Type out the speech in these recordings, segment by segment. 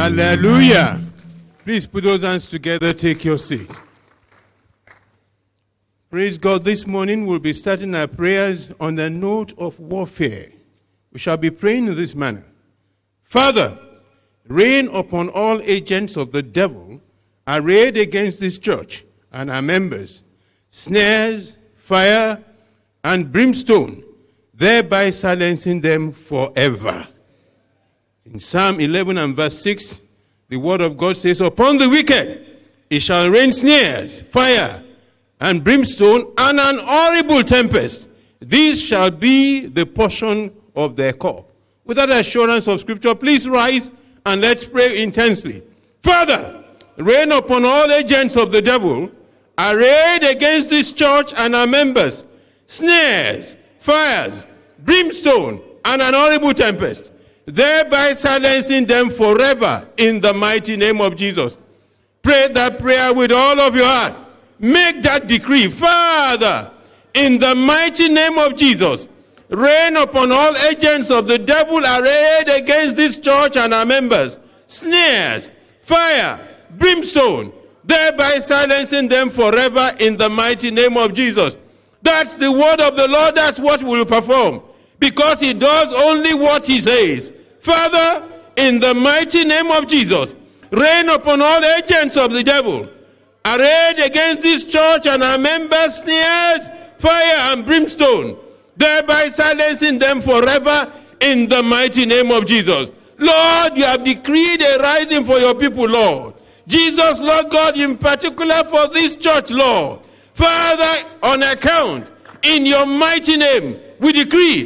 Hallelujah. Please put those hands together. Take your seat. Praise God. This morning we'll be starting our prayers on the note of warfare. We shall be praying in this manner. Father, rain upon all agents of the devil arrayed against this church and our members, snares, fire, and brimstone, thereby silencing them forever. In Psalm 11 and verse 6, the word of God says, upon the wicked it shall rain snares, fire, and brimstone, and an horrible tempest. These shall be the portion of their cup. With that assurance of Scripture, please rise and let's pray intensely. Father, rain upon all agents of the devil arrayed against this church and our members, snares, fires, brimstone, and an horrible tempest, thereby silencing them forever in the mighty name of Jesus. Pray that prayer with all of your heart. Make that decree. Father, in the mighty name of Jesus, rain upon all agents of the devil arrayed against this church and our members, snares, fire, brimstone, thereby silencing them forever in the mighty name of Jesus. That's the word of the Lord. That's what we will perform, because he does only what he says. Father, in the mighty name of Jesus, rain upon all agents of the devil arrayed against this church and our members, snares, fire, and brimstone, thereby silencing them forever in the mighty name of Jesus. Lord, you have decreed a rising for your people, Lord. Jesus, Lord God, in particular for this church, Lord. Father, on account, in your mighty name, we decree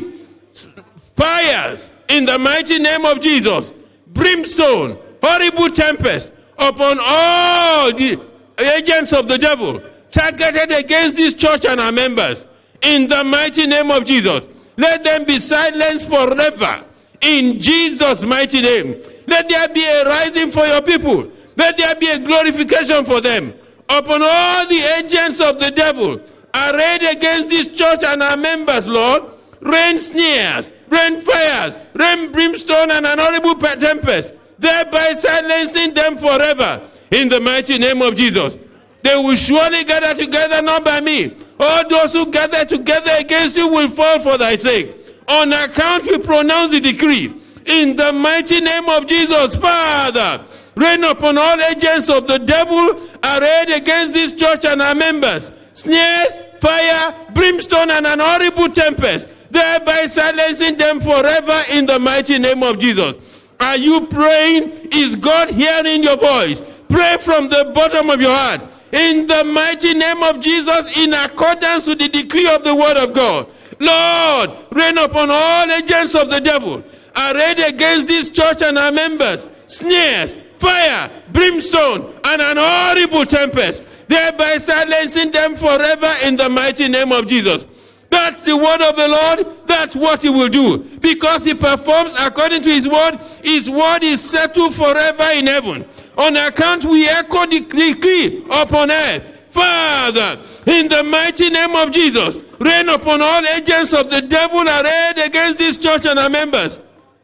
fires in the mighty name of Jesus, brimstone, horrible tempest upon all the agents of the devil targeted against this church and our members. In the mighty name of Jesus, let them be silenced forever. In Jesus' mighty name, let there be a rising for your people. Let there be a glorification for them. Upon all the agents of the devil arrayed against this church and our members, Lord, rain snares, rain fires, rain brimstone, and an horrible tempest, thereby silencing them forever. In the mighty name of Jesus, they will surely gather together, not by me. All those who gather together against you will fall for thy sake. On account, we pronounce the decree. In the mighty name of Jesus, Father, rain upon all agents of the devil arrayed against this church and our members, snares, fire, brimstone, and an horrible tempest, thereby silencing them forever in the mighty name of Jesus. Are you praying? Is God hearing your voice? Pray from the bottom of your heart. In the mighty name of Jesus, in accordance with the decree of the word of God. Lord, rain upon all agents of the devil arrayed against this church and our members, snares, fire, brimstone, and an horrible tempest, thereby silencing them forever in the mighty name of Jesus. That's the word of the Lord. That's what he will do. Because he performs according to his word is settled forever in heaven. On account, we echo the decree upon earth. Father, in the mighty name of Jesus, rain upon all agents of the devil arrayed against this church and our members,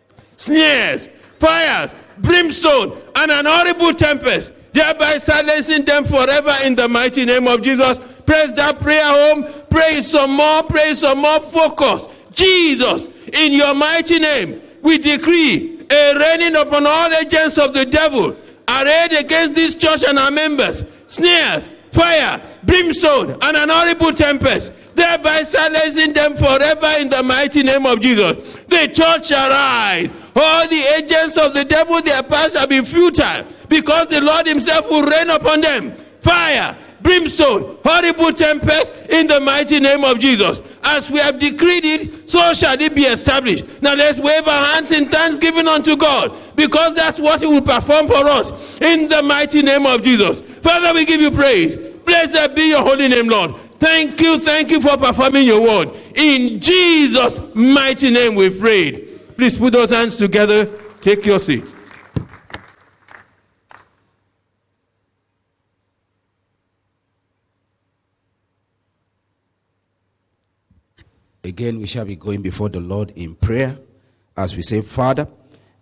snares, fires, brimstone, and an horrible tempest, thereby silencing them forever in the mighty name of Jesus. Press that prayer home. Pray some more. Focus. Jesus, in your mighty name, we decree a raining upon all agents of the devil arrayed against this church and our members, snares, fire, brimstone, and an horrible tempest, thereby silencing them forever in the mighty name of Jesus. The church shall rise. All the agents of the devil, their path shall be futile, because the Lord himself will rain upon them fire, brimstone, horrible tempest in the mighty name of Jesus. As we have decreed it, so shall it be established. Now let's wave our hands in thanksgiving unto God, because that's what he will perform for us in the mighty name of Jesus. Father, we give you praise. Blessed be your holy name, Lord. Thank you for performing your word. In Jesus' mighty name we prayed. Please put those hands together. Take your seat. Again, we shall be going before the Lord in prayer as we say, Father,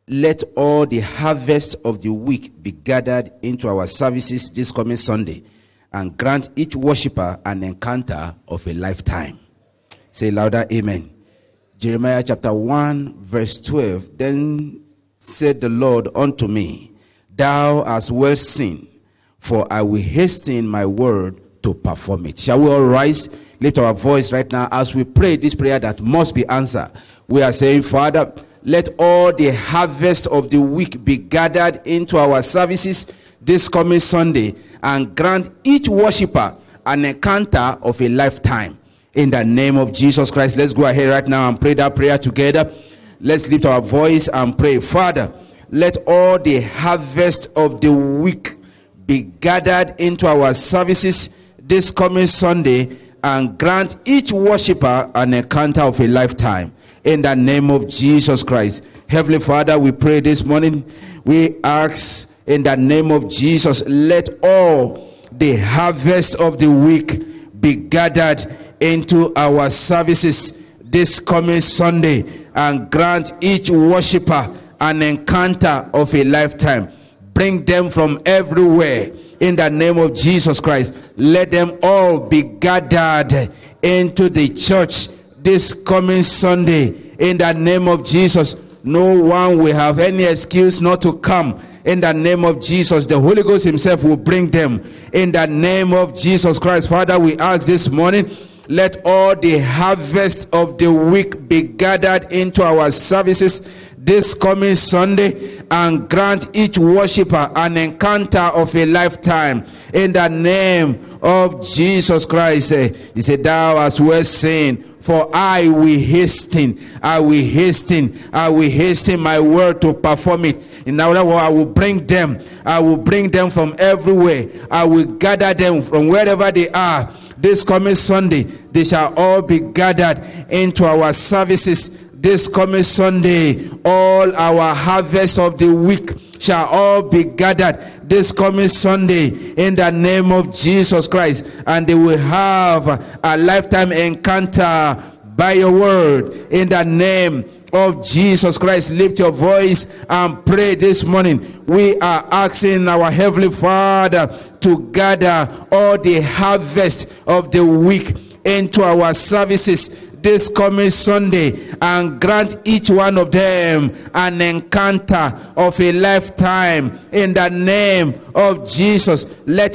let all the harvest of the week be gathered into our services this coming Sunday, and grant each worshiper an encounter of a lifetime. Say louder, amen. Jeremiah chapter 1 verse 12. Then said the Lord unto me, thou hast well seen, for I will hasten my word to perform it. Shall we all rise, lift our voice right now as we pray this prayer that must be answered? We are saying, Father, let all the harvest of the week be gathered into our services this coming Sunday, and grant each worshiper an encounter of a lifetime. In the name of Jesus Christ, let's go ahead right now and pray that prayer together. Let's lift our voice and pray. Father, let all the harvest of the week be gathered into our services this coming Sunday, and grant each worshiper an encounter of a lifetime. In the name of Jesus Christ. Heavenly Father, we pray this morning. We ask in the name of Jesus, let all the harvest of the week be gathered into our services this coming Sunday, and grant each worshiper an encounter of a lifetime. Bring them from everywhere in the name of Jesus Christ. Let them all be gathered into the church this coming Sunday in the name of Jesus. No one will have any excuse not to come. In the name of Jesus, the Holy Ghost himself will bring them in the name of Jesus Christ. Father, we ask this morning, let all the harvest of the week be gathered into our services this coming Sunday, and grant each worshiper an encounter of a lifetime in the name of Jesus Christ. He said, thou hast well seen, for I will hasten my word to perform it. In other words, I will bring them from everywhere. I will gather them from wherever they are. This coming Sunday, they shall all be gathered into our services. This coming Sunday, all our harvest of the week shall all be gathered this coming Sunday in the name of Jesus Christ, and they will have a lifetime encounter by your word in the name of Jesus Christ. Lift your voice and pray this morning. We are asking our Heavenly Father to gather all the harvest of the week into our services this coming Sunday, and grant each one of them an encounter of a lifetime in the name of Jesus. Let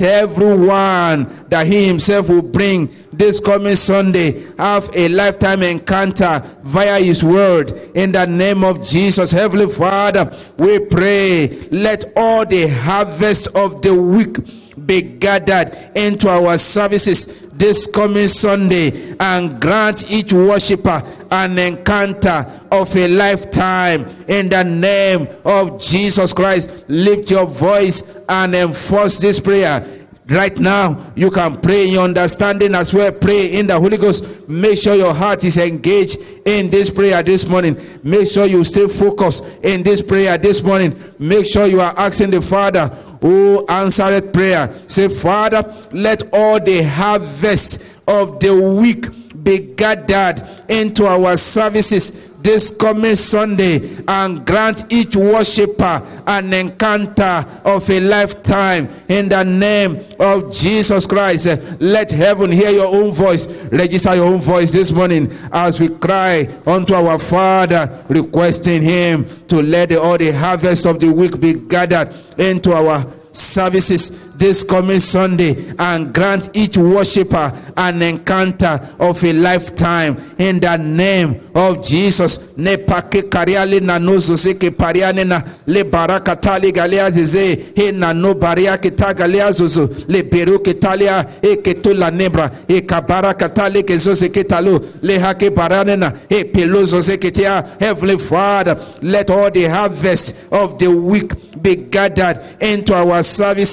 everyone that he himself will bring this coming Sunday have a lifetime encounter via his word in the name of Jesus. Heavenly Father, we pray, let all the harvest of the week be gathered into our services this coming Sunday, and grant each worshiper an encounter of a lifetime in the name of Jesus Christ. Lift your voice and enforce this prayer. Right now, you can pray in your understanding as well. Pray in the Holy Ghost. Make sure your heart is engaged in this prayer this morning. Make sure you stay focused in this prayer this morning. Make sure you are asking the Father who answered prayer. Say, Father, let all the harvest of the week be gathered into our services this coming Sunday, and grant each worshiper an encounter of a lifetime in the name of Jesus Christ. Let heaven hear your own voice. Register your own voice this morning as we cry unto our Father, requesting him to let all the harvest of the week be gathered into our services this coming Sunday, and grant each worshiper an encounter of a lifetime in the name of Jesus. Ne pake kariale na nozo seke pariane na le baraka tali galea zize he na no baria kita galea zozo le beru kitalia e ketula nebra e kabara katali ke zoze ketalo le hake barane na e pelozo seketia. Heavenly Father, let all the harvest of the week be gathered into our services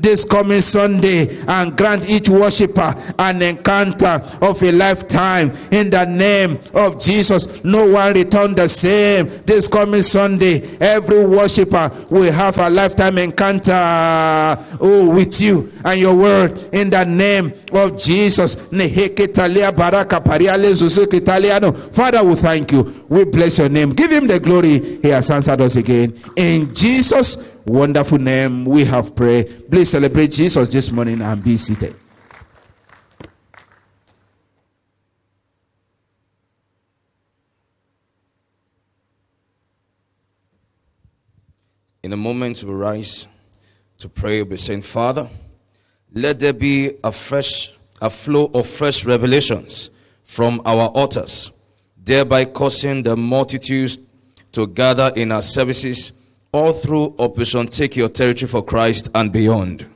this coming Sunday and grant each worshiper an encounter of a lifetime in the name of Jesus. No one return the same this coming Sunday. Every worshiper will have a lifetime encounter with you and your word in the name of Jesus. Father, we thank you. We bless your name. Give him the glory. He has answered us again. In Jesus' wonderful name we have prayed. Please celebrate Jesus this morning and be seated. In a moment we rise to pray. We'll be saying, Father, let there be a flow of fresh revelations from our altars, thereby causing the multitudes to gather in our services all through Operation Take Your Territory for Christ and beyond.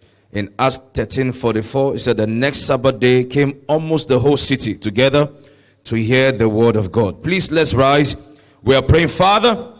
In Acts 13:44, it said the next Sabbath day came almost the whole city together to hear the word of God. Please, let's rise. We are praying, Father,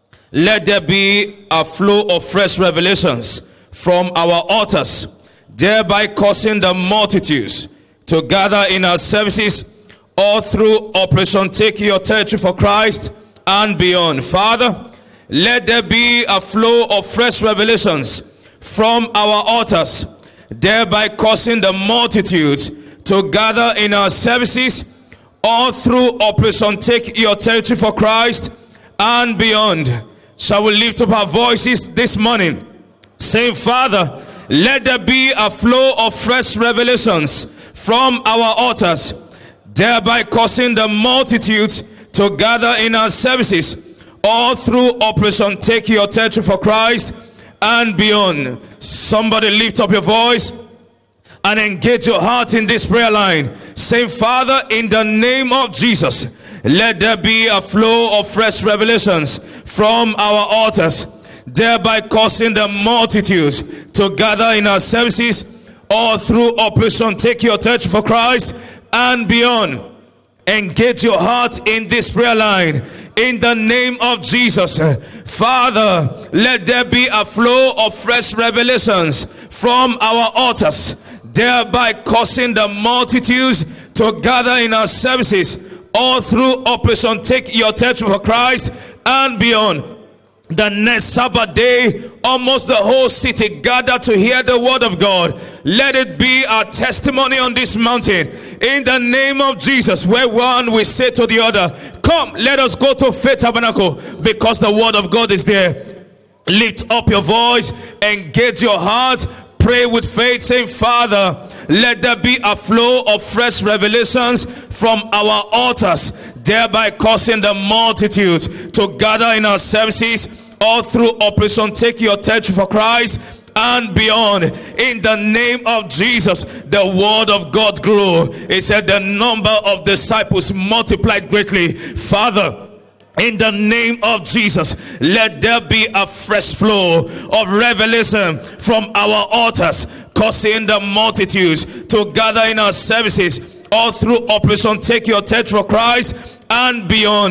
let there be a flow of fresh revelations from our altars, thereby causing the multitudes to gather in our services all through Operation Take Your Territory for Christ and beyond. Father, let there be a flow of fresh revelations from our altars, thereby causing the multitudes to gather in our services all through Operation Take Your Territory for Christ and beyond. Shall we lift up our voices this morning, saying, Father, let there be a flow of fresh revelations from our altars, thereby causing the multitudes to gather in our services all through Operation Take Your Territory for Christ and beyond. Somebody lift up your voice and engage your heart in this prayer line, saying, Father, in the name of Jesus, let there be a flow of fresh revelations from our altars, thereby causing the multitudes to gather in our services all through Operation Take Your Territory for Christ and beyond. Engage your heart in this prayer line in the name of Jesus. Father, let there be a flow of fresh revelations from our altars, thereby causing the multitudes to gather in our services all through Operation Take Your Territory for Christ and beyond. The next Sabbath day, almost the whole city gathered to hear the word of God. Let it be a testimony on this mountain in the name of Jesus, where one will say to the other, come, let us go to Faith Tabernacle, because the word of God is there. Lift up your voice, engage your heart, pray with faith, saying, Father, let there be a flow of fresh revelations from our altars, thereby causing the multitudes to gather in our services all through Operation Take Your Territory for Christ and beyond. In the name of Jesus, the word of God grew. It said the number of disciples multiplied greatly. Father, in the name of Jesus, let there be a fresh flow of revelation from our altars, causing the multitudes to gather in our services all through Operation Take Your Territory for Christ and beyond.